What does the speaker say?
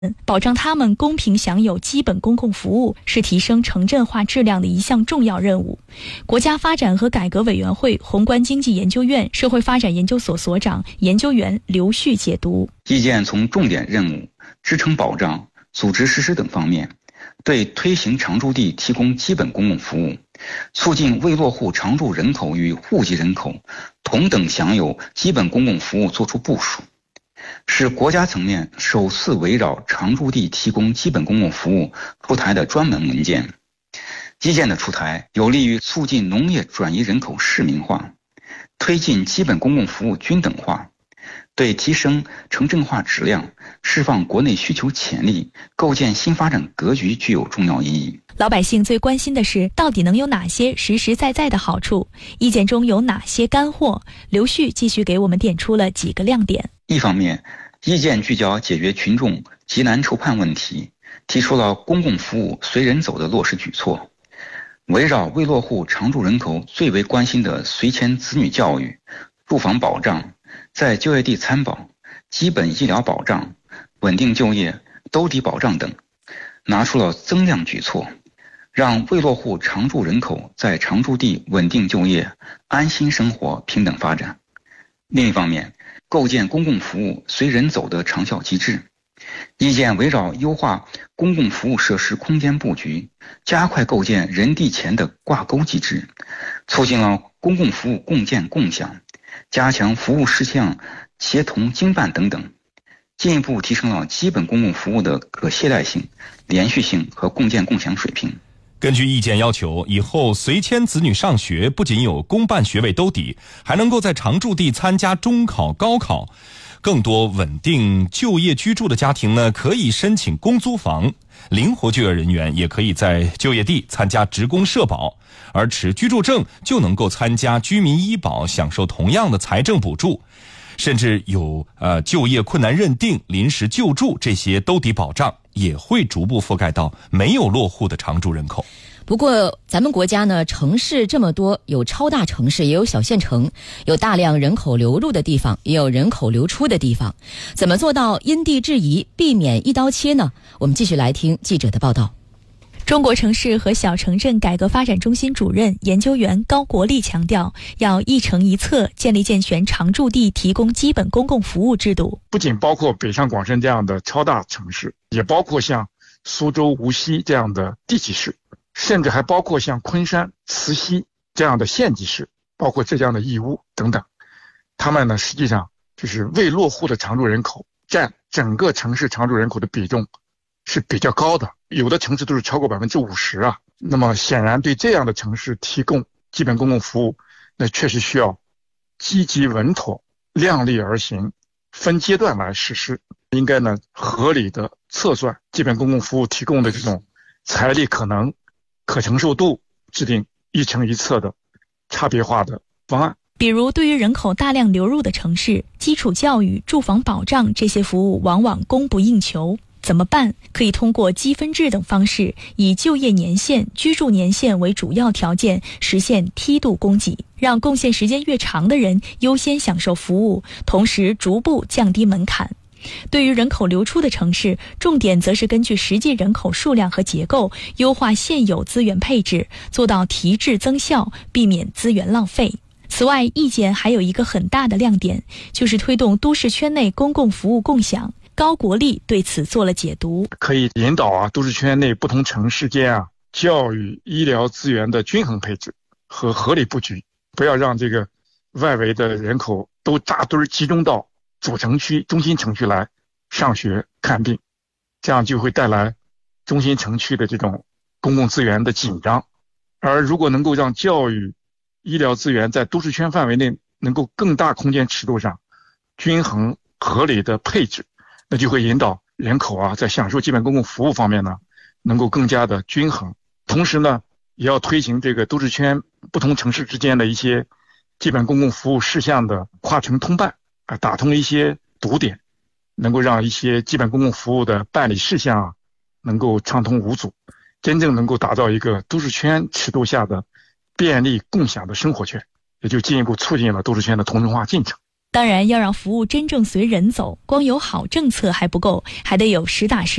保障他们公平享有基本公共服务，是提升城镇化质量的一项重要任务。国家发展和改革委员会宏观经济研究院社会发展研究所所长、研究员刘旭解读： 意见从重点任务、支撑保障、组织实施等方面，对推行常住地提供基本公共服务，促进未落户常住人口与户籍人口同等享有基本公共服务作出部署，是国家层面首次围绕常住地提供基本公共服务出台的专门文件。意见的出台有利于促进农业转移人口市民化，推进基本公共服务均等化，对提升城镇化质量、释放国内需求潜力、构建新发展格局具有重要意义。 老百姓最关心的是，到底能有哪些实实在在的好处？意见中有哪些干货？刘旭继续给我们点出了几个亮点。 一方面，意见聚焦解决群众急难愁盼问题，提出了公共服务随人走的落实举措，围绕未落户常住人口最为关心的随迁子女教育、住房保障、在就业地参保、基本医疗保障、稳定就业、兜底保障等，拿出了增量举措，让未落户常住人口在常住地稳定就业、安心生活、平等发展。另一方面，构建公共服务随人走的长效机制。意见围绕优化公共服务设施空间布局，加快构建人地钱的挂钩机制，促进了公共服务共建共享，加强服务事项协同经办等等，进一步提升了基本公共服务的可携带性、连续性和共建共享水平。 根据意见要求，以后随迁子女上学不仅有公办学位兜底，还能够在常住地参加中考、高考。更多稳定就业居住的家庭呢，可以申请公租房；灵活就业人员也可以在就业地参加职工社保，而持居住证就能够参加居民医保，享受同样的财政补助。甚至有就业困难认定、临时救助这些兜底保障，也会逐步覆盖到没有落户的常住人口。 不过咱们国家呢，城市这么多，有超大城市，也有小县城，有大量人口流入的地方，也有人口流出的地方。怎么做到因地制宜，避免一刀切呢？我们继续来听记者的报道。 中国城市和小城镇改革发展中心主任研究员高国立强调，要一城一策，建立健全常住地提供基本公共服务制度。 不仅包括北上广深这样的超大城市，也包括像苏州、无锡这样的地级市，甚至还包括像昆山、慈溪这样的县级市，包括浙江的义乌等等。他们呢，实际上就是未落户的常住人口占整个城市常住人口的比重是比较高的，有的城市都是超过50%啊。那么显然对这样的城市提供基本公共服务，那确实需要积极稳妥、量力而行，分阶段来实施。应该呢合理的测算基本公共服务提供的这种财力可能、可承受度，制定一城一策的差别化的方案。 比如对于人口大量流入的城市，基础教育、住房保障这些服务往往供不应求。怎么办？可以通过积分制等方式，以就业年限、居住年限为主要条件，实现梯度供给，让贡献时间越长的人优先享受服务，同时逐步降低门槛。对于人口流出的城市，重点则是根据实际人口数量和结构，优化现有资源配置，做到提质增效，避免资源浪费。此外，意见还有一个很大的亮点，就是推动都市圈内公共服务共享。高国立对此做了解读， 可以引导都市圈内不同城市间教育、医疗资源的均衡配置和合理布局，不要让这个外围的人口都扎堆集中到主城区、中心城区来上学看病，这样就会带来中心城区的这种公共资源的紧张。而如果能够让教育、医疗资源在都市圈范围内能够更大空间尺度上均衡合理的配置，那就会引导人口在享受基本公共服务方面呢能够更加的均衡。同时呢，也要推行这个都市圈不同城市之间的一些基本公共服务事项的跨城通办，打通一些堵点，能够让一些基本公共服务的办理事项能够畅通无阻，真正能够打造一个都市圈尺度下的便利共享的生活圈，也就进一步促进了都市圈的同质化进程。 当然，要让服务真正随人走，光有好政策还不够，还得有实打实